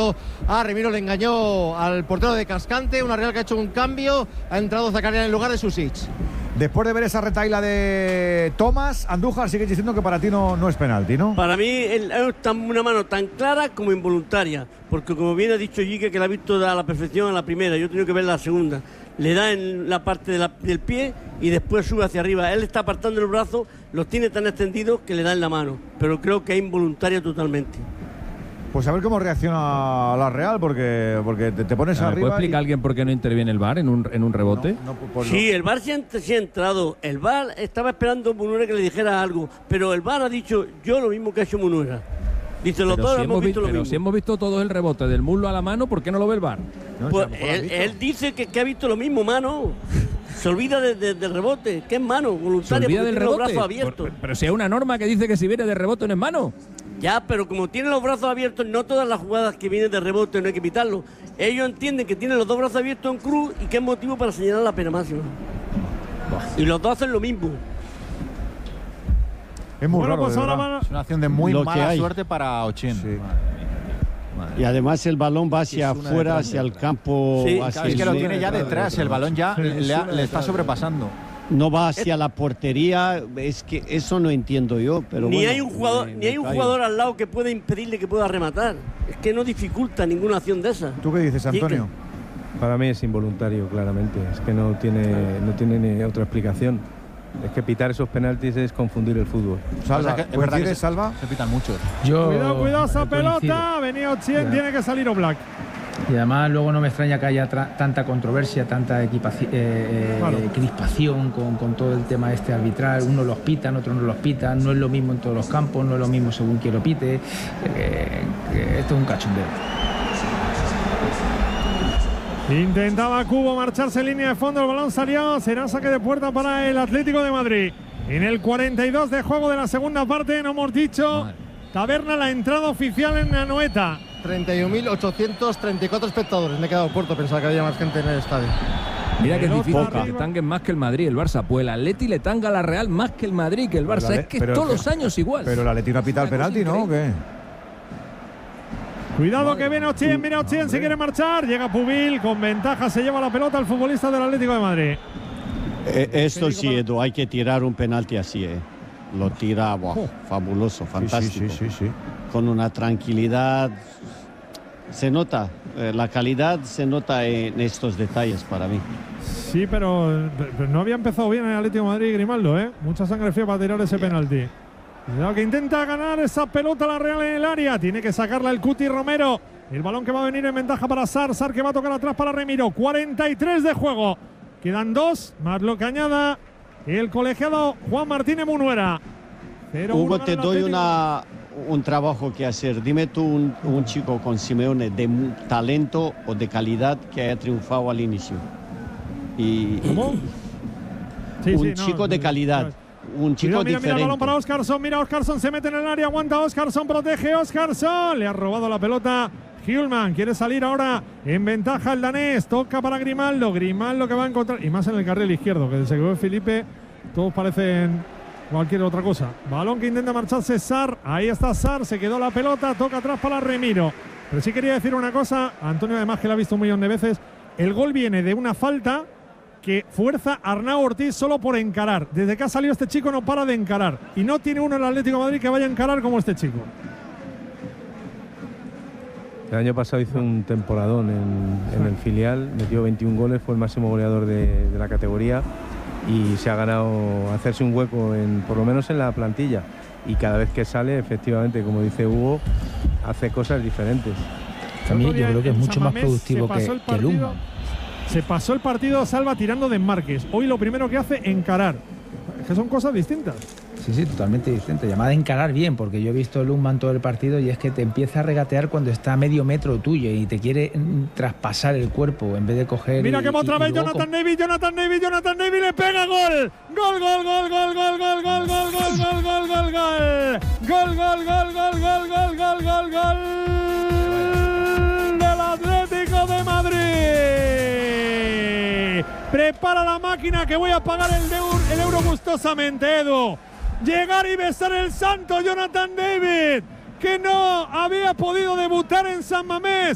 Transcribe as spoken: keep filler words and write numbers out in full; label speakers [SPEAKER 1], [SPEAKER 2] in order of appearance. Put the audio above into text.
[SPEAKER 1] momento a Remiro le engañó al portero de Cascante. Una Real que ha hecho un cambio, ha entrado Zakaria en lugar de Susic.
[SPEAKER 2] Después de ver esa retaila de Tomás, Andújar sigue diciendo que para ti no, no es penalti, ¿no?
[SPEAKER 3] Para mí es una mano tan clara como involuntaria, porque como bien ha dicho Jique, que la ha visto a la perfección en la primera, yo he tenido que ver la segunda. Le da en la parte de la, del pie y después sube hacia arriba. Él está apartando el brazo, los tiene tan extendidos que le da en la mano, pero creo que es involuntaria totalmente.
[SPEAKER 2] Pues a ver cómo reacciona la Real, porque, porque te, te pones
[SPEAKER 4] ¿Me
[SPEAKER 2] arriba.
[SPEAKER 4] puede explicar
[SPEAKER 2] y...
[SPEAKER 4] alguien por qué no interviene el V A R en un, en un rebote?
[SPEAKER 2] No, no, pues
[SPEAKER 3] sí, el V A R sí ha, sí ha entrado. El V A R estaba esperando a Munuera que le dijera algo, pero el V A R ha dicho yo lo mismo que ha hecho Munuera. Dice, los
[SPEAKER 4] pero
[SPEAKER 3] dos
[SPEAKER 4] si
[SPEAKER 3] hemos visto
[SPEAKER 4] vi,
[SPEAKER 3] lo
[SPEAKER 4] pero
[SPEAKER 3] mismo.
[SPEAKER 4] si hemos visto todo el rebote del muslo a la mano, ¿por qué no lo ve el V A R?
[SPEAKER 2] No,
[SPEAKER 3] pues
[SPEAKER 2] si a lo mejor
[SPEAKER 3] él,
[SPEAKER 2] lo has
[SPEAKER 3] él dice que, que ha visto lo mismo, mano. Se olvida de, de, del rebote, que es mano, voluntaria,
[SPEAKER 4] ¿Se olvida
[SPEAKER 3] porque
[SPEAKER 4] del
[SPEAKER 3] tiene
[SPEAKER 4] rebote?
[SPEAKER 3] los brazos abiertos.
[SPEAKER 4] Pero, pero si hay una norma que dice que si viene de rebote no es mano.
[SPEAKER 3] Ya, pero como tiene los brazos abiertos, no todas las jugadas que vienen de rebote no hay que pitarlo. Ellos entienden que tienen los dos brazos abiertos en cruz y que es motivo para señalar la pena máxima. Y los dos hacen lo mismo.
[SPEAKER 2] Es muy
[SPEAKER 5] bueno,
[SPEAKER 2] raro,
[SPEAKER 5] pues
[SPEAKER 2] de
[SPEAKER 5] ahora
[SPEAKER 2] verdad.
[SPEAKER 5] van a...
[SPEAKER 6] Es una acción de muy
[SPEAKER 7] Lo que
[SPEAKER 6] mala
[SPEAKER 7] hay.
[SPEAKER 6] suerte para Ochín.
[SPEAKER 2] Sí.
[SPEAKER 7] Y además el balón va hacia afuera, hacia el campo.
[SPEAKER 3] Sí,
[SPEAKER 7] hacia
[SPEAKER 6] Es que lo
[SPEAKER 7] el-
[SPEAKER 6] tiene ya detrás, el balón ya le, ha- le está sobrepasando.
[SPEAKER 7] No va hacia la portería, es que eso no entiendo yo. Pero
[SPEAKER 3] ni
[SPEAKER 7] bueno,
[SPEAKER 3] hay un jugador,
[SPEAKER 7] me-
[SPEAKER 3] ni
[SPEAKER 7] me
[SPEAKER 3] hay un
[SPEAKER 7] callo.
[SPEAKER 3] jugador al lado que pueda impedirle que pueda rematar. Es que no dificulta ninguna acción de esa.
[SPEAKER 2] ¿Tú qué dices, Antonio?
[SPEAKER 8] Para mí es involuntario, claramente. Es que no tiene, no tiene ni otra explicación. Es que pitar esos penaltis es confundir el fútbol.
[SPEAKER 2] Salva,
[SPEAKER 6] O sea que es verdad que
[SPEAKER 2] ¿coincides,
[SPEAKER 6] se-
[SPEAKER 2] Salva?
[SPEAKER 6] Se pitan muchos.
[SPEAKER 9] Yo
[SPEAKER 5] Cuidado, cuidado esa
[SPEAKER 9] coincido.
[SPEAKER 5] pelota. Venía Ochien, tiene que salir Oblak.
[SPEAKER 9] Y además luego no me extraña que haya tra- tanta controversia, tanta equipaci- eh, eh,
[SPEAKER 5] Claro.
[SPEAKER 9] crispación con, con todo el tema este arbitral. Unos los pitan, otros no los pitan. No es lo mismo en todos los campos, no es lo mismo según quien lo pite. Eh, que esto es un cachondeo.
[SPEAKER 5] Intentaba Cubo marcharse en línea de fondo, el balón salió, será saque de puerta para el Atlético de Madrid. En el cuarenta y dos de juego de la segunda parte, no hemos dicho, Taberna la entrada oficial en Anoeta.
[SPEAKER 1] treinta y un mil ochocientos treinta y cuatro espectadores. Me he quedado corto, pensaba que había más gente en el estadio.
[SPEAKER 4] Mira que es
[SPEAKER 5] Pelota
[SPEAKER 4] difícil que
[SPEAKER 5] arriba.
[SPEAKER 4] le tanguen más que el Madrid, el Barça. Pues el Atleti le tanga a la Real más que el Madrid, que el Barça.
[SPEAKER 2] Vale,
[SPEAKER 4] es que
[SPEAKER 2] pero-
[SPEAKER 4] todos los años igual.
[SPEAKER 2] Pero la Leti no ha pitado el
[SPEAKER 4] Una cosa
[SPEAKER 2] penalti, ¿no? ¿O qué?
[SPEAKER 5] Cuidado que viene Ochien, mira Ochien si quiere marchar. Llega Pubil, con ventaja se lleva la pelota el futbolista del Atlético de Madrid.
[SPEAKER 7] Eh, esto sí, Edu, hay que tirar un penalti así, eh. Lo tira, buah, fabuloso, fantástico.
[SPEAKER 2] Sí, sí, sí, sí, sí.
[SPEAKER 7] Con una tranquilidad. Se nota, eh, la calidad se nota en estos detalles para mí.
[SPEAKER 5] Sí, pero, pero no había empezado bien el Atlético de Madrid Grimaldo, ¿eh? Mucha sangre fría para tirar ese penalti. Cuidado que intenta ganar esa pelota la Real en el área. Tiene que sacarla el Cuti Romero. El balón que va a venir en ventaja para Sar. Sar que va a tocar atrás para Remiro. cuarenta y tres de juego. Quedan dos, más lo que añada el colegiado Juan Martínez Munuera.
[SPEAKER 7] Hugo, te doy una, un trabajo que hacer. Dime tú un, un chico con Simeone de mu- talento o de calidad que haya triunfado al inicio. Y,
[SPEAKER 5] ¿Cómo? Sí,
[SPEAKER 7] un
[SPEAKER 5] sí, no,
[SPEAKER 7] chico de
[SPEAKER 5] no,
[SPEAKER 7] calidad.
[SPEAKER 5] no.
[SPEAKER 7] Un chico
[SPEAKER 5] Mira, mira, mira el
[SPEAKER 7] diferente.
[SPEAKER 5] balón para Óscarsson. Mira, Óscarsson se mete en el área. Aguanta Óscarsson, protege Óscarsson. Le ha robado la pelota Hjulman. Quiere salir ahora en ventaja el danés. Toca para Grimaldo. Grimaldo que va a encontrar. Y más en el carril izquierdo, que desde que ve Felipe, todos parecen cualquier otra cosa. Balón que intenta marcharse Sar. Ahí está Sar. Se quedó la pelota. Toca atrás para Remiro. Pero sí quería decir una cosa. Antonio, además, que la ha visto un millón de veces. El gol viene de una falta que fuerza a Arnau Ortiz solo por encarar. Desde que ha salido este chico no para de encarar. Y no tiene uno en el Atlético de Madrid que vaya a encarar como este chico.
[SPEAKER 8] El año pasado hizo un temporadón en, en el filial, metió veintiún goles, fue el máximo goleador de, de la categoría y se ha ganado hacerse un hueco, en, por lo menos en la plantilla. Y cada vez que sale, efectivamente, como dice Hugo, hace cosas diferentes.
[SPEAKER 9] También
[SPEAKER 5] Otro
[SPEAKER 9] yo
[SPEAKER 5] día
[SPEAKER 9] creo que es
[SPEAKER 5] en
[SPEAKER 9] mucho
[SPEAKER 5] San
[SPEAKER 9] más
[SPEAKER 5] Mamés
[SPEAKER 9] productivo
[SPEAKER 5] se
[SPEAKER 9] que,
[SPEAKER 5] pasó el
[SPEAKER 9] que
[SPEAKER 5] partido-
[SPEAKER 9] Lundman.
[SPEAKER 5] Se pasó el partido Salva tirando de enmarques. Hoy lo primero que hace, encarar. Es que son cosas distintas.
[SPEAKER 9] Sí, sí, totalmente distinto. Llamada a encarar bien, porque yo he visto Lundman todo el partido y es que te empieza a regatear cuando está a medio metro tuyo y te quiere mm, traspasar el cuerpo en vez de coger.
[SPEAKER 5] Mira
[SPEAKER 9] y-
[SPEAKER 5] que otra
[SPEAKER 9] y-
[SPEAKER 5] vez
[SPEAKER 9] y luego
[SPEAKER 5] Jonathan David, Jonathan David, Jonathan David le pega gol. Gol, gol, gol, gol, gol, gol, gol, gol, gol, gol, gol, gol, gol. Gol, gol, gol, gol, gol, gol, gol, gol, gol. Del Atlético de Madrid. Prepara la máquina que voy a pagar el, euro, el euro gustosamente, Edu. Llegar y besar el santo Jonathan David, que no había podido debutar en San Mamés.